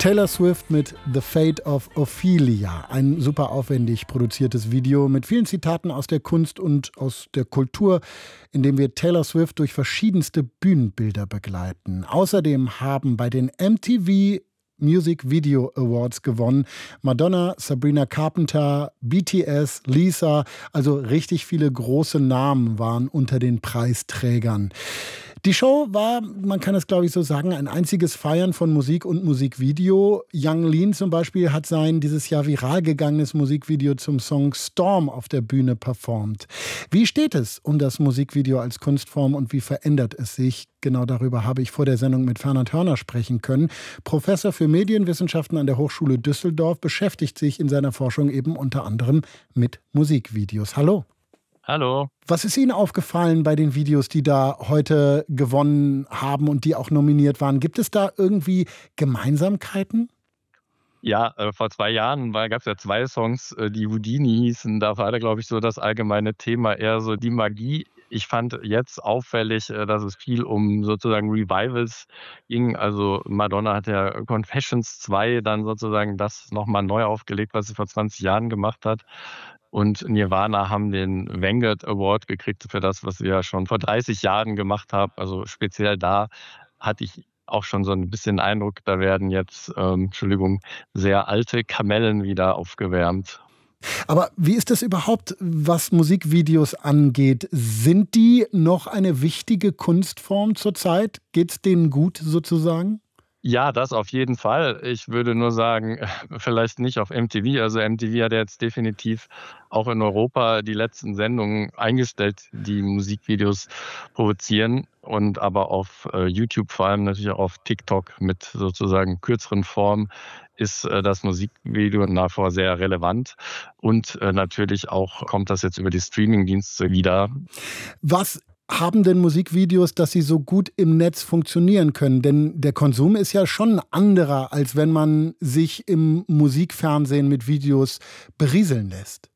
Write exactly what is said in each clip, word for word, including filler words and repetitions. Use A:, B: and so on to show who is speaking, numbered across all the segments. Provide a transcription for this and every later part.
A: Taylor Swift mit The Fate of Ophelia. Ein super aufwendig produziertes Video mit vielen Zitaten aus der Kunst und aus der Kultur, in dem wir Taylor Swift durch verschiedenste Bühnenbilder begleiten. Außerdem haben bei den M T V Music Video Awards gewonnen Madonna, Sabrina Carpenter, B T S, Lisa, also richtig viele große Namen waren unter den Preisträgern. Die Show war, man kann es glaube ich so sagen, ein einziges Feiern von Musik und Musikvideo. Yung Lean zum Beispiel hat sein dieses Jahr viral gegangenes Musikvideo zum Song Storm auf der Bühne performt. Wie steht es um das Musikvideo als Kunstform und wie verändert es sich? Genau darüber habe ich vor der Sendung mit Fernand Hörner sprechen können. Professor für Medienwissenschaften an der Hochschule Düsseldorf, beschäftigt sich in seiner Forschung eben unter anderem mit Musikvideos. Hallo.
B: Hallo.
A: Was ist Ihnen aufgefallen bei den Videos, die da heute gewonnen haben und die auch nominiert waren? Gibt es da irgendwie Gemeinsamkeiten?
B: Ja, äh, vor zwei Jahren gab es ja zwei Songs, äh, die Houdini hießen. Da war da, glaube ich, so das allgemeine Thema eher so die Magie. Ich fand jetzt auffällig, äh, dass es viel um sozusagen Revivals ging. Also Madonna hat ja Confessions zwei dann sozusagen das nochmal neu aufgelegt, was sie vor zwanzig Jahren gemacht hat. Und Nirvana haben den Vanguard Award gekriegt für das, was sie ja schon vor dreißig Jahren gemacht haben. Also speziell da hatte ich auch schon so ein bisschen Eindruck, da werden jetzt, ähm, Entschuldigung, sehr alte Kamellen wieder aufgewärmt.
A: Aber wie ist das überhaupt, was Musikvideos angeht? Sind die noch eine wichtige Kunstform zurzeit? Geht's denen gut sozusagen?
B: Ja, das auf jeden Fall. Ich würde nur sagen, vielleicht nicht auf M T V. Also M T V hat jetzt definitiv auch in Europa die letzten Sendungen eingestellt, die Musikvideos provozieren. Und aber auf äh, YouTube, vor allem natürlich auch auf TikTok mit sozusagen kürzeren Formen, ist äh, das Musikvideo nach wie vor sehr relevant. Und äh, natürlich auch kommt das jetzt über die Streamingdienste wieder.
A: Was haben denn Musikvideos, dass sie so gut im Netz funktionieren können? Denn der Konsum ist ja schon ein anderer, als wenn man sich im Musikfernsehen mit Videos berieseln lässt.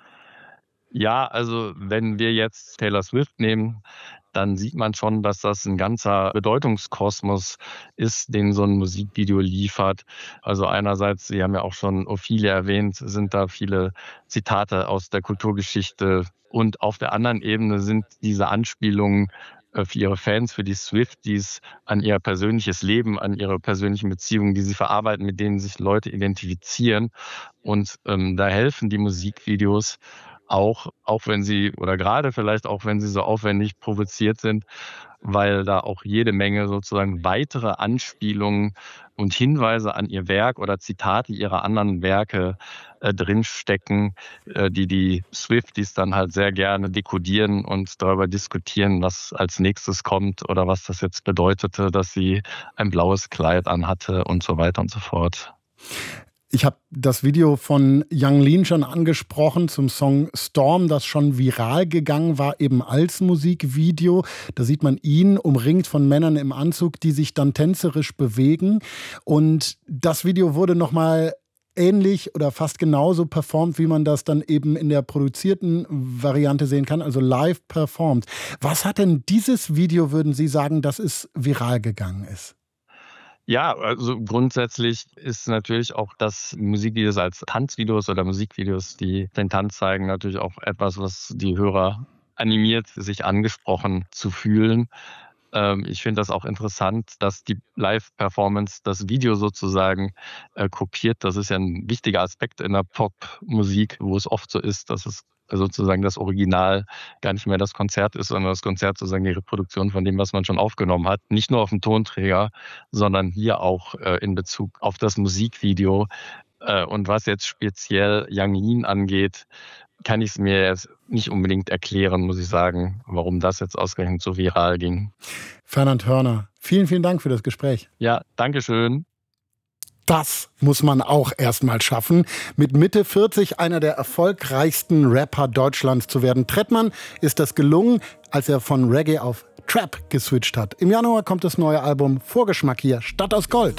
B: Ja, also wenn wir jetzt Taylor Swift nehmen, dann sieht man schon, dass das ein ganzer Bedeutungskosmos ist, den so ein Musikvideo liefert. Also einerseits, Sie haben ja auch schon Ophelia erwähnt, sind da viele Zitate aus der Kulturgeschichte. Und auf der anderen Ebene sind diese Anspielungen äh, für ihre Fans, für die Swifties, an ihr persönliches Leben, an ihre persönlichen Beziehungen, die sie verarbeiten, mit denen sich Leute identifizieren. Und ähm, da helfen die Musikvideos auch, auch wenn sie, oder gerade vielleicht auch, wenn sie so aufwendig provoziert sind, weil da auch jede Menge sozusagen weitere Anspielungen und Hinweise an ihr Werk oder Zitate ihrer anderen Werke äh, drinstecken, äh, die die Swifties dann halt sehr gerne dekodieren und darüber diskutieren, was als nächstes kommt oder was das jetzt bedeutete, dass sie ein blaues Kleid anhatte und so weiter und so fort.
A: Ich habe das Video von Yung Lean schon angesprochen zum Song Storm, das schon viral gegangen war, eben als Musikvideo. Da sieht man ihn umringt von Männern im Anzug, die sich dann tänzerisch bewegen. Und das Video wurde nochmal ähnlich oder fast genauso performt, wie man das dann eben in der produzierten Variante sehen kann, also live performt. Was hat denn dieses Video, würden Sie sagen, dass es viral gegangen ist?
B: Ja, also grundsätzlich ist natürlich auch das Musikvideos als Tanzvideos oder Musikvideos, die den Tanz zeigen, natürlich auch etwas, was die Hörer animiert, sich angesprochen zu fühlen. Ähm, ich finde das auch interessant, dass die Live-Performance das Video sozusagen äh, kopiert. Das ist ja ein wichtiger Aspekt in der Popmusik, wo es oft so ist, dass es sozusagen das Original gar nicht mehr das Konzert ist, sondern das Konzert sozusagen die Reproduktion von dem, was man schon aufgenommen hat. Nicht nur auf dem Tonträger, sondern hier auch äh, in Bezug auf das Musikvideo. Äh, und was jetzt speziell Yung Lean angeht, kann ich es mir jetzt nicht unbedingt erklären, muss ich sagen, warum das jetzt ausgerechnet so viral ging.
A: Fernand Hörner, vielen, vielen Dank für das Gespräch.
B: Ja, danke schön.
A: Das muss man auch erstmal schaffen, mit Mitte vierzig einer der erfolgreichsten Rapper Deutschlands zu werden. Trettmann ist das gelungen, als er von Reggae auf Trap geswitcht hat. Im Januar kommt das neue Album Vorgeschmack hier, Stadt aus Gold.